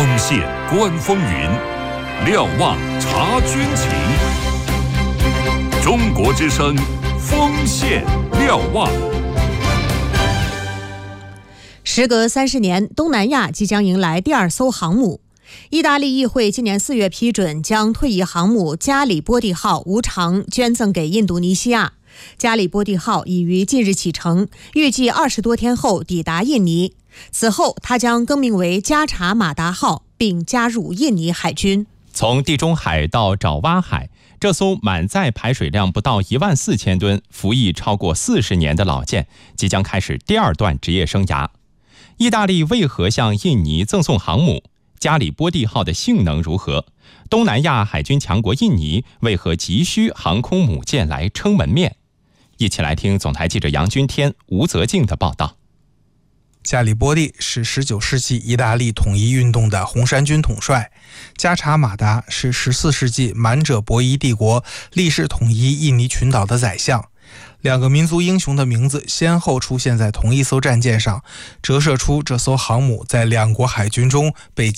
锋线观风云，瞭望察军情。中国之声，锋线瞭望。 时隔30年，东南亚即将迎来第2艘航母。意大利议会今年4月批准将退役航母加里波第号无偿捐赠给印度尼西亚。加里波第号已于近日启程，预计20多天后抵达印尼。此后，它将更名为加查马达号，并加入印尼海军。 从地中海到爪哇海，这艘满载排水量不到14000吨、服役超过40年的老舰，即将开始第2段职业生涯。意大利为何向印尼赠送航母？加里波第号的性能如何？东南亚海军强国印尼为何急需航空母舰来撑门面？一起来听总台记者杨君天、吴泽静的报道。 加里波第是19世纪意大利统一运动的红衫军统帅，加查马达是14世纪满者伯夷帝国历世统一印尼群岛的宰相。2个民族英雄的名字先后出现在同一艘战舰上，折射出这艘航母在2国海军中被